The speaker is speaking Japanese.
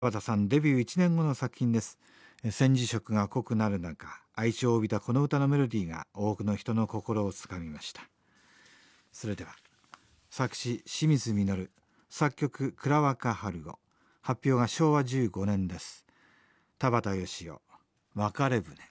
和田さんデビュー1年後の作品です。戦時色が濃くなる中、愛情を帯びたこの歌のメロディーが多くの人の心をつかみました。それでは作詞清水稔、作曲倉若春夫、発表が昭和15年です。田畑義夫、別れ船。